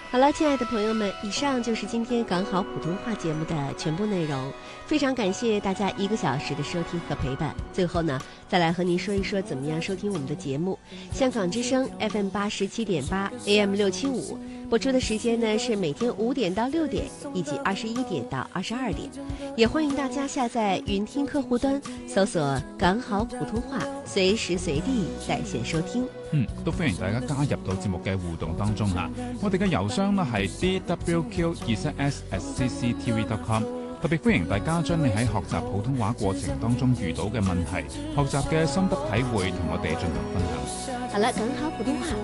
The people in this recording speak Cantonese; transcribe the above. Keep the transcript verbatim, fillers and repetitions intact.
好了，亲爱的朋友们，以上就是今天港好普通话节目的全部内容。非常感谢大家一个小时的收听和陪伴。最后呢，再来和您说一说怎么样收听我们的节目。香港之声 F M 八十七点八 A M 六七五播出的时间呢是每天五点到六点，以及二十一點到二十二點。也歡迎大家下載雲聽客戶端，搜索港好普通話，隨時隨地在線收聽。 嗯，都歡迎大家加入到節目嘅互動當中嚇。我哋嘅郵箱呢係 d w q 二七 s at c c t v dot com， 特別歡迎大家將你喺學習普通話過程當中遇到嘅問題、學習嘅心得體會同我哋進行分享。 好了，港好普通話。